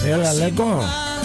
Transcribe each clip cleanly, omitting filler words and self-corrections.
Έλα Λέκο.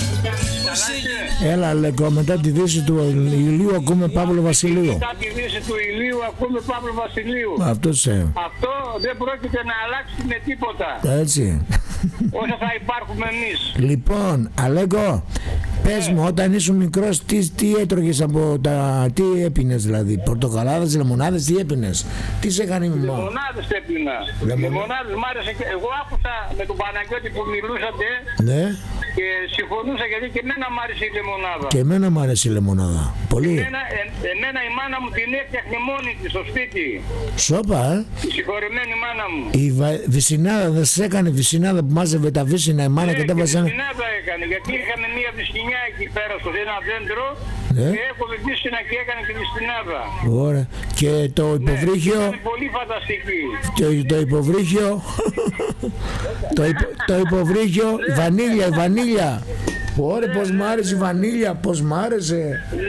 Έλα Λέκο, μετά τη δύση του ηλίου ακούμε Παύλο Βασιλείου. Μετά τη δύση του ηλίου ακούμε Παύλο Βασιλείου. Αυτό δεν πρόκειται να αλλάξει με τίποτα. Έτσι. Όσο θα υπάρχουμε εμείς. Λοιπόν, Αλέκο, πες μου, όταν ήσουν μικρός τι έτρωγες από τα... Τι έπινες δηλαδή, πορτοκαλάδες, λεμονάδες, τι έπινες? Τι σε έκανε η μαμά? Λεμονάδες έπινα. Λεμονάδες μ' άρεσε και εγώ άκουσα με τον Παναγιώτη που μιλούσατε. Ναι. Και συμφωνούσα γιατί και εμένα μ' άρεσε η λεμονάδα. Και εμένα μ' άρεσε η λεμονάδα. Πολύ. Εμένα η μάνα μου την έφτιαχνε μόνη της στο σπίτι. Σόπα, Η συγχωρεμένη μάνα μου. Η βυσινάδα δεν σε έκανε βυσινάδα που μάζευε τα βύσινα η μάνα και τα βάζανε? Ναι, βυσινάδα έκανε γιατί είχαμε μία βυσινιά εκεί πέρα στο ένα δέντρο. Ναι. Και έκοβε βύσινα και έκανε τη βυσινάδα. Ωραία. Και το υποβρύχιο. Είναι πολύ φανταστική. Το υποβρύχιο. το υποβρύχιο. Βανίλια. Ωραία, πως μ' άρεσε η βανίλια, πως μ' άρεσε.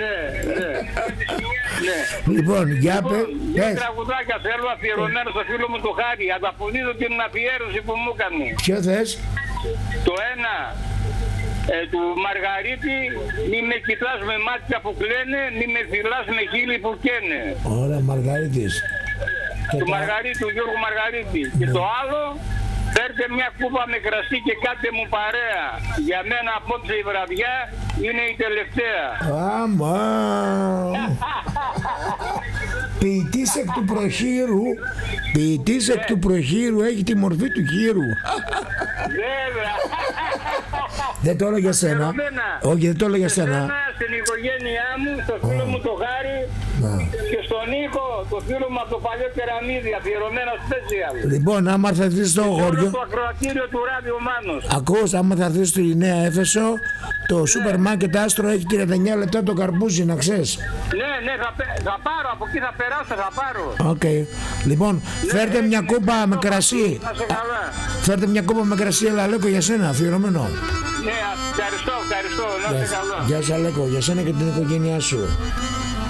Ναι. Λοιπόν, για πες. Δύο τραγουδάκια θέλω αφιερωμένο στο φίλο μου το Χάρη. Ανταποδίδω την αφιέρωση που μου έκανε. Ποιο θες? Το ένα του Μαργαρίτη, μη με κοιτάς με μάτια που κλαίνε, μη με φυλάς με χείλη που καίνε. Ωραία, Μαργαρίτης. Του Μαργαρίτη, του Γιώργου Μαργαρίτη. Ναι. Και το άλλο, φέρτε μια κούπα με κρασί και κάτε μου παρέα. Για μένα απόψε η βραδιά είναι η τελευταία. Άμα. Ποιητής εκ του προχείρου. Ποιητής εκ του προχείρου έχει τη μορφή του χείρου. Βέβαια. Δεν το έλεγα για σένα. Όχι, δεν το έλεγα για σένα. Στην οικογένειά μου, στο φίλο μου το Χάρη και στον Νίκο, το φίλο μου από το παλιό Κεραμίδι, αφιερωμένο special. Λοιπόν, άμα θα έρθεις στο χωριό. Το ακροατήριο του Ράδιο Μάνος. Ακούς, άμα θα έρθεις στη Νέα Έφεσο, το σούπερ μάρκετ Άστρο έχει 39 λεπτά το καρπούζι, να ξέρεις. Ναι, θα πάρω, από εκεί θα περάσω, θα πάρω. Οκ. Λοιπόν, φέρτε μια κούπα με κρασί. Φέρτε μια κούπα με κρασί, έλα Λέκο, για σένα, αφιερωμένο. Ναι, ευχαριστώ, να είστε καλά. Γεια σας Λέκο, για σένα και την οικογένειά σου.